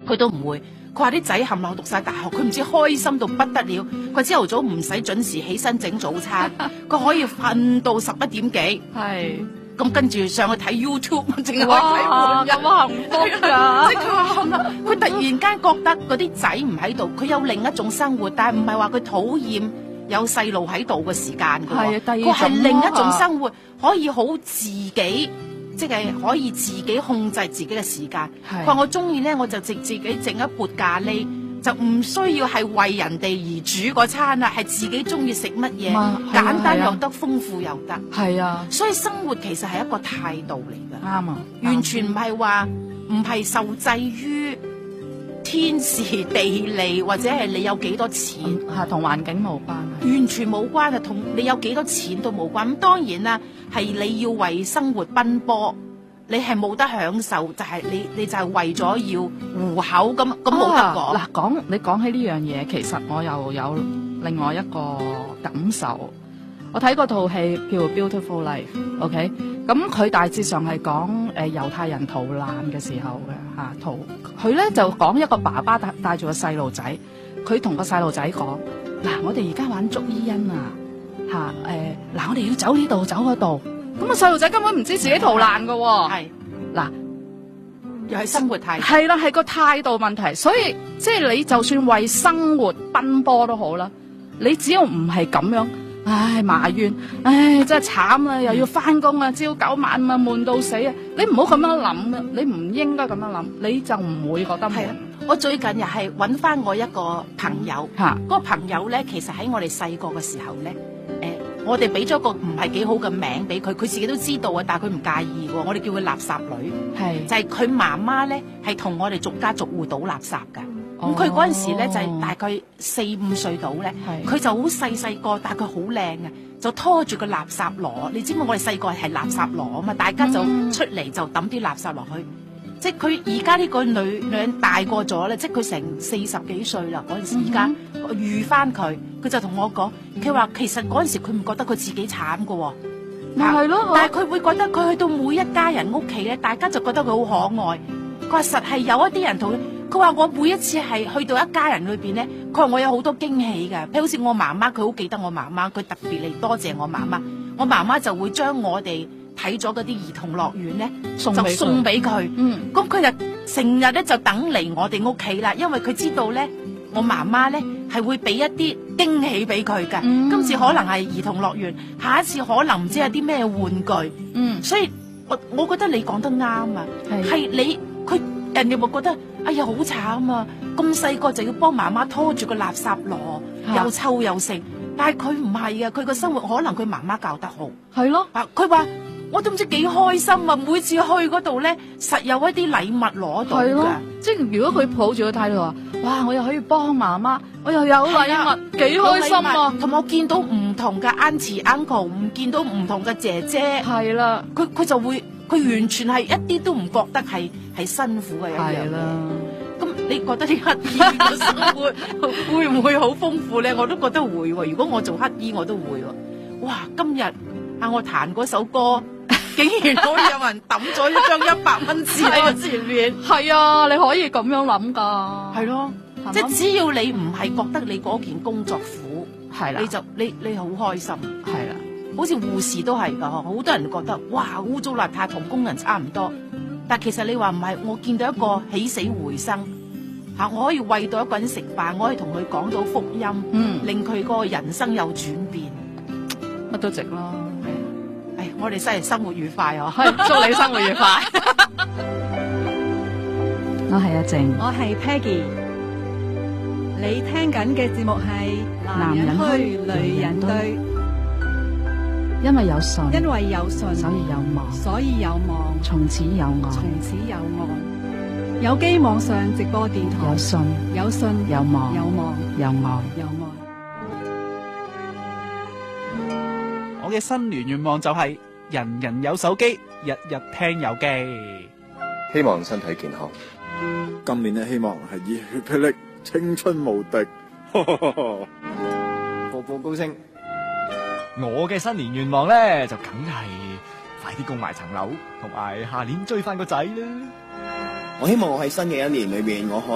佢都唔會。佢話啲仔冚唪唥讀晒大學，佢唔知開心到不得了。佢朝頭早唔使準時起身整早餐，佢可以瞓到11點幾。 係。 咁跟住上去睇 YouTube，淨係可以睇哇，咁幸福㗎！ 即係佢話佢突然間覺得嗰啲仔唔喺度，佢有另一種生活，但係唔係話佢討厭有細路喺度嘅時間㗎喎。佢係另一種生活，可以好自己，即係可以自己控制自己嘅時間。佢話我中意咧，我就自己整一缽咖喱。就唔需要係為人哋而煮嗰餐啦，係自己中意食乜嘢，簡單又得，豐富又得。 係啊， 所以生活其實係一個態度嚟㗎。 啱啊， 完全唔係話唔係受制於天時地利，或者係你有幾多錢， 同環境無關。 完全冇關啊，同你有幾多錢都冇關。咁當然啦，係你要為生活奔波。你係冇得享受，就係你就係為咗要糊口咁冇得講。 嗱，你講起呢樣嘢，其實我又有另外一個感受。我睇過套戲叫《Beautiful Life》，OK，咁佢大致上係講猶太人逃難嘅時候嘅嚇逃。佢咧就講一個爸爸帶住個細路仔，佢同個細路仔講：嗱，我哋而家玩捉伊人啊嚇嗱，我哋要走呢度走嗰度。咁個細路仔根本唔知自己逃難㗎喎， 係嗱， 又係生活態度， 係啦，係個態度問題。所以即係你就算為生活奔波都好啦，你只要唔係咁樣，唉埋怨，唉真係慘啊，又要翻工啊，朝九晚五啊，悶到死啊！你唔好咁樣諗啊，你唔應該咁樣諗，你就唔會覺得悶。 係啊，我最近又係揾翻我一個朋友，嗰個朋友咧，其實喺我哋細個嘅時候咧。我哋俾咗個唔係幾好嘅名俾佢，佢自己都知道啊，但係佢唔介意喎。我哋叫佢垃圾女，就係佢媽媽咧係同我哋逐家逐戶倒垃圾㗎。咁佢嗰陣時咧就係大概4、5歲到咧，佢就好細個，但係佢好靚啊，就拖住個垃圾籮。你知唔知我哋細個係垃圾籮啊嘛？大家就出嚟就抌啲垃圾落去。即係佢而家呢個女人大個咗咧，即係佢成40幾歲啦嗰陣時，而家遇翻佢就同我講，佢話其實嗰陣時佢唔覺得佢自己慘㗎喎， 咪係咯， 但係佢會覺得佢去到每一家人屋企咧，大家就覺得佢好可愛。佢話實係有一啲人同佢話我每一次係去到一家人裏邊咧，佢話我有好多驚喜㗎，譬如好似我媽媽，佢好記得我媽媽，佢特別嚟多謝我媽媽，我媽媽就會將我哋睇咗嗰啲兒童樂園咧，就送俾佢。咁佢就成日咧就等嚟我哋屋企啦，因為佢知道咧，我媽媽咧係會俾一啲驚喜俾佢㗎。今次可能係兒童樂園，下一次可能唔知有啲咩玩具。所以我覺得你講得啱啊，係你佢人哋會覺得哎呀好慘啊，咁細個就要幫媽媽拖住個垃圾籮，又臭又剩。但係佢唔係啊，佢個生活可能佢媽媽教得好。係咯，佢話。我都唔知幾開心啊！每次去嗰度咧，實有一啲禮物攞到㗎。 即係如果佢抱住個態度話，哇！我又可以幫媽媽，我又有禮物，幾開心啊！ 同埋我見到唔同嘅 auntie uncle， 唔見到唔同嘅姐姐， 係啦， 佢就會，佢完全係一啲都唔覺得係辛苦嘅一樣嘢。咁你覺得啲乞衣嘅生活會唔會好豐富咧？我都覺得會喎。如果我做乞衣，我都會喎。哇！今日我彈嗰首歌。竟然可以有人抌咗一張100蚊紙喺我前面， 係啊，你可以咁樣諗噶， 係咯，即係只要你唔係覺得你嗰件工作苦，係啦，你好開心，係啦，好似護士都係噶，好多人覺得哇污糟邋遢同工人差唔多，但其實你話唔係，我見到一個起死回生嚇，我可以餵到一個人食飯，我可以同佢講到福音，令佢嗰個人生有轉變， 乜都值咯。 我哋真係生活愉快啊！ 祝你生活愉快。我係阿靜， 我係 Peggy。你聽緊嘅節目係男人虛女人對。 因為有信， 所以有望， 從此有愛， 有機網上直播電台，有信，有望。 我嘅新年願望就係人人有手機，日日聽有機。 希望身體健康。 今年嘅希望係熱血霹靂，青春無敵， 步步高升。 我嘅新年願望咧就梗係快啲供埋層樓，同埋下年追翻個仔啦。 我希望我喺新嘅一年裏邊，我可